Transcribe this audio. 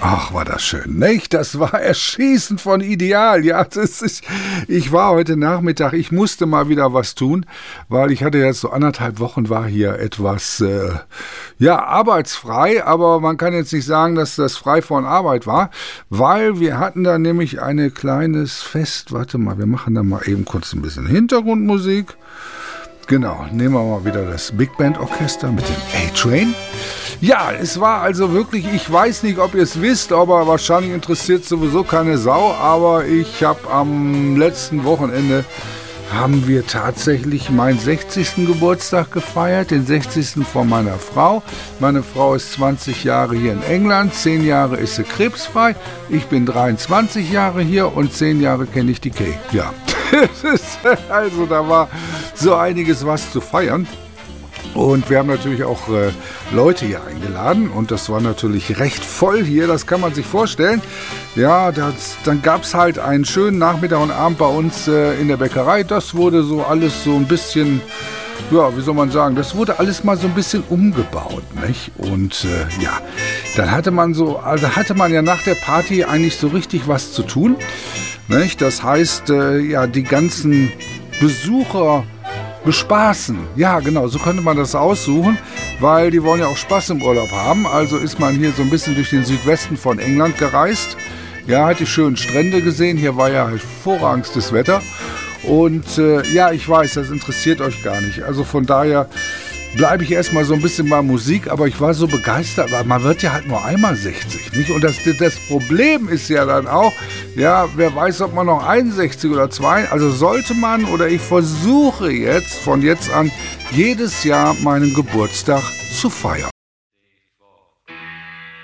Ach, war das schön, nicht? Das war erschießend von ideal. Ja, ich war heute Nachmittag, ich musste mal wieder was tun, weil ich hatte jetzt so 1,5 Wochen, war hier etwas, arbeitsfrei, aber man kann jetzt nicht sagen, dass das frei von Arbeit war, weil wir hatten da nämlich ein kleines Fest. Warte mal, wir machen da mal eben kurz ein bisschen Hintergrundmusik. Genau, nehmen wir mal wieder das Big Band Orchester mit dem A-Train. Ja, es war also wirklich, ich weiß nicht, ob ihr es wisst, aber wahrscheinlich interessiert sowieso keine Sau, aber ich habe am letzten Wochenende, haben wir tatsächlich meinen 60. Geburtstag gefeiert, den 60. von meiner Frau. Meine Frau ist 20 Jahre hier in England, 10 Jahre ist sie krebsfrei, ich bin 23 Jahre hier und 10 Jahre kenne ich die Kay. Ja, also da war so einiges was zu feiern. Und wir haben natürlich auch Leute hier eingeladen und das war natürlich recht voll hier, das kann man sich vorstellen. Ja, dann gab es halt einen schönen Nachmittag und Abend bei uns in der Bäckerei. Das wurde so alles so ein bisschen, ja, wie soll man sagen, das wurde alles mal so ein bisschen umgebaut, nicht? Und dann hatte man ja nach der Party eigentlich so richtig was zu tun, nicht? Das heißt, die ganzen Besucher bespaßen. Ja, genau, so könnte man das aussuchen, weil die wollen ja auch Spaß im Urlaub haben. Also ist man hier so ein bisschen durch den Südwesten von England gereist. Ja, hat die schönen Strände gesehen. Hier war ja hervorragendstes Wetter. Und ich weiß, das interessiert euch gar nicht. Also von daher bleibe ich erstmal so ein bisschen bei Musik, aber ich war so begeistert, weil man wird ja halt nur einmal 60, nicht? Und das Problem ist ja dann auch, ja, wer weiß, ob man noch 61 oder 2, also sollte man, oder ich versuche jetzt, von jetzt an, jedes Jahr meinen Geburtstag zu feiern.